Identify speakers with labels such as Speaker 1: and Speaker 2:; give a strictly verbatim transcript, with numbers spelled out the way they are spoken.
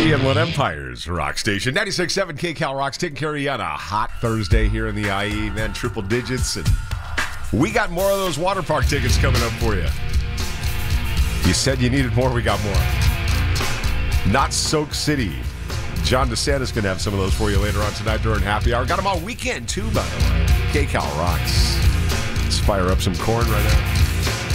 Speaker 1: The Inland Empire's rock station. ninety-six point seven K-Cal Rocks taking care of you on a hot Thursday here in the I E. Man, triple digits. And we got more of those water park tickets coming up for you. You said you needed more, we got more. Not Soak City. John DeSantis going to have some of those for you later on tonight during happy hour. Got them all weekend, too, by the way. K-Cal Rocks. Let's fire up some corn right now.